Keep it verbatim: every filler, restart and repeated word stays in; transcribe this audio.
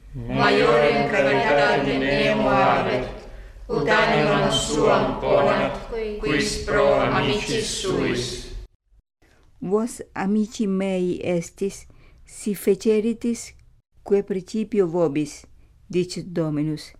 Maiorem caritate nemo habet, ut animam suam ponat, quis pro amicis suis. Vos, amici mei estis, si feceritis, quae principio vobis, dicit Dominus,